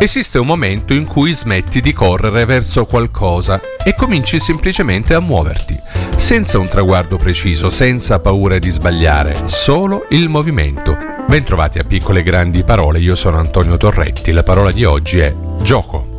Esiste un momento in cui smetti di correre verso qualcosa e cominci semplicemente a muoverti, senza un traguardo preciso, senza paura di sbagliare, solo il movimento. Bentrovati a Piccole Grandi Parole, io sono Antonio Torretti, la parola di oggi è gioco.